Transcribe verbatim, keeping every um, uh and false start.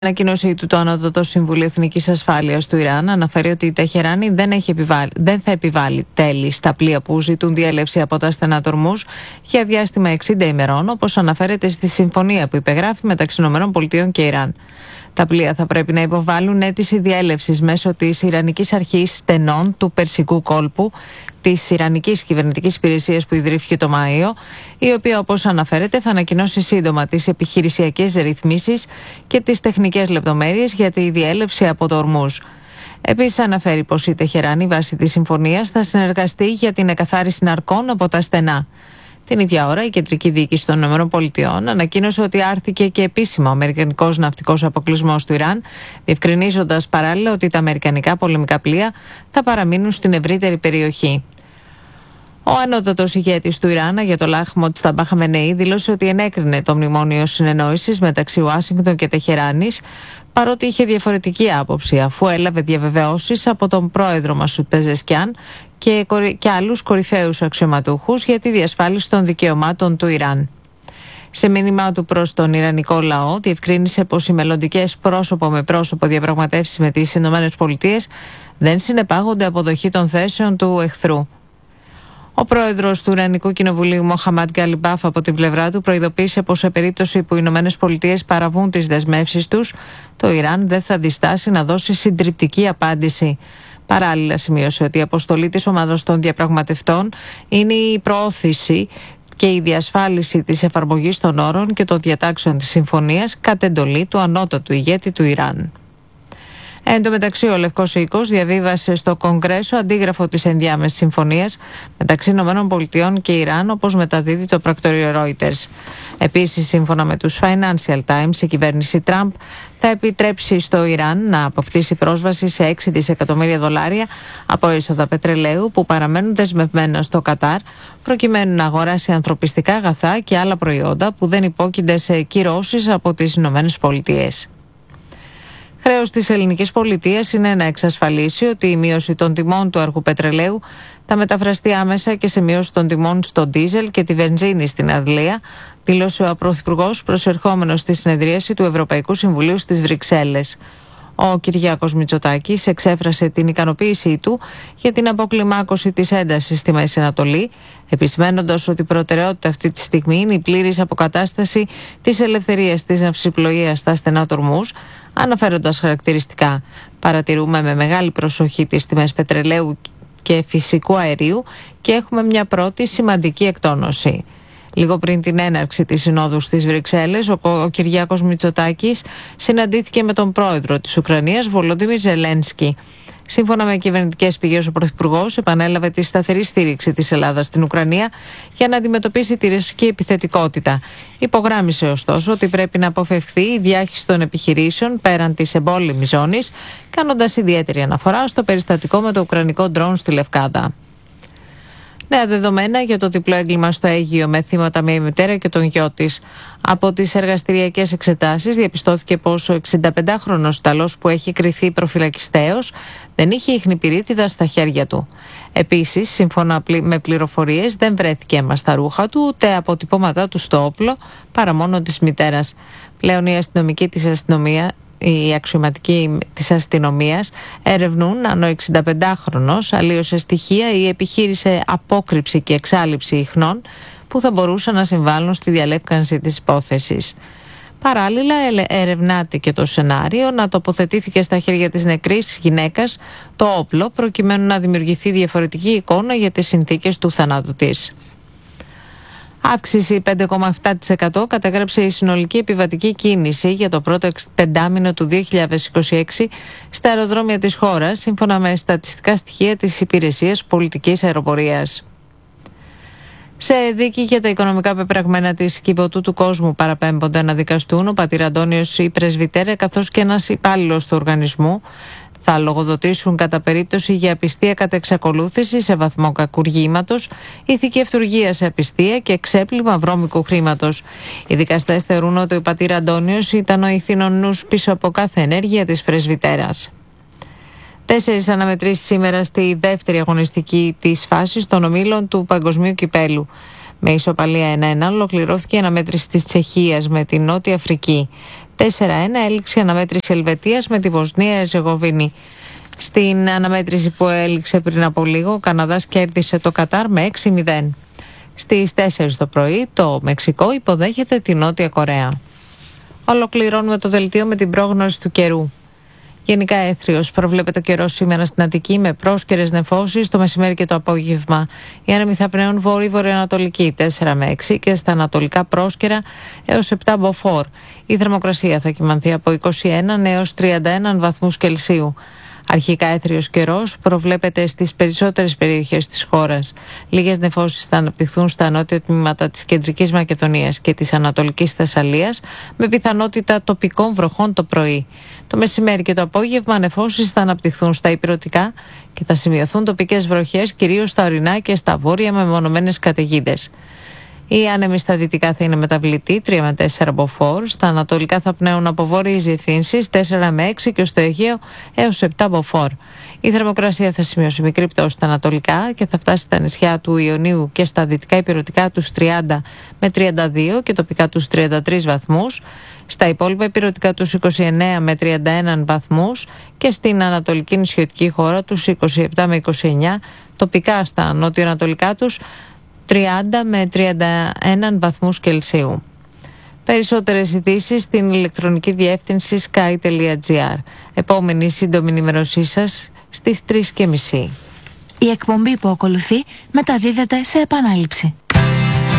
Ανακοίνωσή του, το Ανώτατο Συμβούλιο Εθνικής Ασφάλειας του Ιράν αναφέρει ότι η Τεχεράνη δεν, έχει επιβάλει, δεν θα επιβάλει τέλη στα πλοία που ζητούν διέλευση από τα στενά του Ορμούζ για διάστημα εξήντα ημερών, όπως αναφέρεται στη συμφωνία που υπεγράφει μεταξύ ΗΠΑ και Ιράν. Τα πλοία θα πρέπει να υποβάλουν αίτηση διέλευσης μέσω της Ιρανικής Αρχής Στενών του Περσικού Κόλπου, της Ιρανικής Κυβερνητικής Υπηρεσίας που ιδρύθηκε το Μάιο, η οποία, όπως αναφέρεται, θα ανακοινώσει σύντομα τις επιχειρησιακές ρυθμίσεις και τις τεχνικές λεπτομέρειες για τη διέλευση από το Ορμούζ. Επίσης, αναφέρει πως η Τεχεράνη, βάσει της συμφωνίας, θα συνεργαστεί για την εκαθάριση ναρκών από τα στενά. Την ίδια ώρα, η Κεντρική Διοίκηση των ΗΠΑ ανακοίνωσε ότι άρθηκε και επίσημα ο αμερικανικός ναυτικός αποκλεισμός του Ιράν, διευκρινίζοντας παράλληλα ότι τα αμερικανικά πολεμικά πλοία θα παραμείνουν στην ευρύτερη περιοχή. Ο ανώτατος ηγέτης του Ιράν, Αγιατολάχ Μοτζταμπά Χαμενεή, δήλωσε ότι ενέκρινε το μνημόνιο συνεννόησης μεταξύ Ουάσιγκτον και Τεχεράνης, παρότι είχε διαφορετική άποψη, αφού έλαβε διαβεβαιώσεις από τον πρόεδρο Μασούτ Πεζεσκιάν και, και άλλους κορυφαίους αξιωματούχους για τη διασφάλιση των δικαιωμάτων του Ιράν. Σε μήνυμά του προς τον Ιρανικό λαό, διευκρίνησε πως οι μελλοντικές πρόσωπο με πρόσωπο διαπραγματεύσεις με τις ΗΠΑ δεν συνεπάγονται αποδοχή των θέσεων του εχθρού. Ο πρόεδρος του Ιρανικού Κοινοβουλίου, Μοχαμάντ Γκαλιμπάφ, από την πλευρά του, προειδοποίησε πως σε περίπτωση που οι ΗΠΑ παραβούν τις δεσμεύσεις τους, το Ιράν δεν θα διστάσει να δώσει συντριπτική απάντηση. Παράλληλα, σημείωσε ότι η αποστολή της ομάδας των διαπραγματευτών είναι η προώθηση και η διασφάλιση της εφαρμογής των όρων και των διατάξεων της συμφωνίας κατ' εντολή του ανώτατου ηγέτη του Ιράν. Εν τω μεταξύ, ο Λευκός Οίκος διαβίβασε στο Κογκρέσο αντίγραφο της ενδιάμεσης συμφωνίας μεταξύ ΗΠΑ και Ιράν, όπως μεταδίδει το πρακτορείο Reuters. Επίσης, σύμφωνα με τους Financial Times, η κυβέρνηση Τραμπ θα επιτρέψει στο Ιράν να αποκτήσει πρόσβαση σε έξι δισεκατομμύρια δολάρια από έσοδα πετρελαίου που παραμένουν δεσμευμένα στο Κατάρ, προκειμένου να αγοράσει ανθρωπιστικά αγαθά και άλλα προϊόντα που δεν υπόκεινται σε κυρώσεις από τις ΗΠΑ. Χρέος της ελληνικής πολιτείας είναι να εξασφαλίσει ότι η μείωση των τιμών του αργού πετρελαίου θα μεταφραστεί άμεσα και σε μείωση των τιμών στο ντίζελ και τη βενζίνη στην Αγγλία, δήλωσε ο Πρωθυπουργός προσερχόμενος στη συνεδρίαση του Ευρωπαϊκού Συμβουλίου στις Βρυξέλλες. Ο Κυριάκος Μητσοτάκης εξέφρασε την ικανοποίησή του για την αποκλιμάκωση της έντασης στη Μέση Ανατολή, επισημένοντας ότι η προτεραιότητα αυτή τη στιγμή είναι η πλήρης αποκατάσταση της ελευθερίας της ναυσιπλοείας στα στενά του Ορμούζ, αναφέροντας χαρακτηριστικά: παρατηρούμε με μεγάλη προσοχή τις τιμές πετρελαίου και φυσικού αερίου και έχουμε μια πρώτη σημαντική εκτόνωση. Λίγο πριν την έναρξη της συνόδου στις Βρυξέλλες, ο, ο Κυριάκος Μητσοτάκης συναντήθηκε με τον πρόεδρο της Ουκρανίας, Βολοντίμιρ Ζελένσκι. Σύμφωνα με κυβερνητικές πηγές, ο Πρωθυπουργός επανέλαβε τη σταθερή στήριξη της Ελλάδας στην Ουκρανία για να αντιμετωπίσει τη ρωσική επιθετικότητα. Υπογράμμισε ωστόσο ότι πρέπει να αποφευχθεί η διάχυση των επιχειρήσεων πέραν της εμπόλεμης ζώνης, κάνοντας ιδιαίτερη αναφορά στο περιστατικό με το ουκρανικό ντρόουν στη Λευκάδα. Νέα δεδομένα για το διπλό έγκλημα στο Αίγυο με θύματα μια μητέρα και τον γιο της. Από τις εργαστηριακές εξετάσεις διαπιστώθηκε πως ο εξηνταπεντάχρονος Ιταλός που έχει κριθεί προφυλακιστέως δεν είχε ιχνηπυρίτιδα στα χέρια του. Επίσης, σύμφωνα με πληροφορίες, δεν βρέθηκε αίμα στα ρούχα του ούτε αποτυπώματά του στο όπλο, παρά μόνο της μητέρας. Πλέον η αστυνομική της αστυνομία Οι αξιωματικοί της αστυνομίας ερευνούν αν ο εξηνταπεντάχρονος αλλίωσε στοιχεία ή επιχείρησε απόκρυψη και εξάλειψη ιχνών που θα μπορούσαν να συμβάλλουν στη διαλεύκανση της υπόθεσης. Παράλληλα, ερευνάται και το σενάριο να τοποθετήθηκε στα χέρια της νεκρής γυναίκας το όπλο, προκειμένου να δημιουργηθεί διαφορετική εικόνα για τις συνθήκες του θανάτου της. Αύξηση πέντε κόμμα επτά τοις εκατό καταγράψε η συνολική επιβατική κίνηση για το πρώτο πεντάμηνο του δύο χιλιάδες είκοσι έξι στα αεροδρόμια της χώρας, σύμφωνα με στατιστικά στοιχεία της Υπηρεσίας Πολιτικής Αεροπορίας. Σε δίκη για τα οικονομικά πεπραγμένα της Κιβωτού του Κόσμου παραπέμπονται να δικαστούν ο πατήρ Αντώνιος, η πρεσβυτέρα καθώς και ένας υπάλληλος του οργανισμού. Θα λογοδοτήσουν κατά περίπτωση για απιστία κατά εξακολούθηση σε βαθμό κακουργήματος, ηθική ευτουργία σε απιστία και ξέπλυμα βρώμικου χρήματος. Οι δικαστές θεωρούν ότι ο πατήρ Αντώνιος ήταν ο ηθήνων νους πίσω από κάθε ενέργεια της πρεσβυτέρας. Τέσσερις αναμετρήσεις σήμερα στη δεύτερη αγωνιστική της φάσης των ομίλων του Παγκοσμίου Κυπέλου. Με ισοπαλία ένα ένα ολοκληρώθηκε η αναμέτρηση της Τσεχίας με την Νότια Αφρική. τέσσερα ένα έληξε η αναμέτρηση Ελβετίας με τη Βοσνία Ερζεγοβίνη. Στην αναμέτρηση που έληξε πριν από λίγο, ο Καναδάς κέρδισε το Κατάρ με έξι μηδέν. Στις τέσσερις το πρωί, το Μεξικό υποδέχεται τη Νότια Κορέα. Ολοκληρώνουμε το δελτίο με την πρόγνωση του καιρού. Γενικά έθριος προβλέπεται ο καιρός σήμερα στην Αττική με πρόσκαιρες νεφώσεις το μεσημέρι και το απόγευμα. Οι άνεμοι θα πνέουν βόρειο-βορειοανατολική τέσσερα με έξι και στα ανατολικά πρόσκαιρα έως επτά μποφόρ. Η θερμοκρασία θα κυμανθεί από είκοσι ένα έως τριάντα ένα βαθμούς Κελσίου. Αρχικά έθριος καιρός προβλέπεται στις περισσότερες περιοχές της χώρας. Λίγες νεφώσεις θα αναπτυχθούν στα νότια τμήματα της Κεντρικής Μακεδονίας και της Ανατολικής Θεσσαλίας, με πιθανότητα τοπικών βροχών το πρωί. Το μεσημέρι και το απόγευμα νεφώσεις θα αναπτυχθούν στα ηπειρωτικά και θα σημειωθούν τοπικές βροχές κυρίως στα ορεινά και στα βόρεια με μεμονωμένες καταιγίδες. Οι άνεμοι στα δυτικά θα είναι μεταβλητοί τρία με τέσσερα μποφόρ, στα ανατολικά θα πνέουν από βόρειες διευθύνσεις τέσσερα με έξι και στο Αιγαίο έως επτά μποφόρ. Η θερμοκρασία θα σημειώσει μικρή πτώση στα ανατολικά και θα φτάσει στα νησιά του Ιωνίου και στα δυτικά ηπειρωτικά τους τριάντα με τριάντα δύο και τοπικά τους τριάντα τρεις βαθμούς, στα υπόλοιπα ηπειρωτικά τους είκοσι εννέα με τριάντα ένα βαθμούς και στην ανατολική νησιωτική χώρα τους είκοσι επτά με είκοσι εννέα, τοπικά στα νότιο-ανατολικά τους τριάντα με τριάντα ένα βαθμούς Κελσίου. Περισσότερες ειδήσεις στην ηλεκτρονική διεύθυνση sky τελεία gr. Επόμενη σύντομη ενημέρωσή σας στις τρεις και μισή. Η εκπομπή που ακολουθεί μεταδίδεται σε επανάληψη.